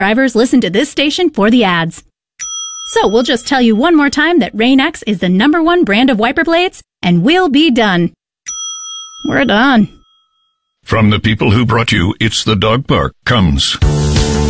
Drivers, listen to this station for the ads. So we'll just tell you one more time that Rain-X is the #1 brand of wiper blades, and we'll be done. We're done. From the people who brought you It's the Dog Park comes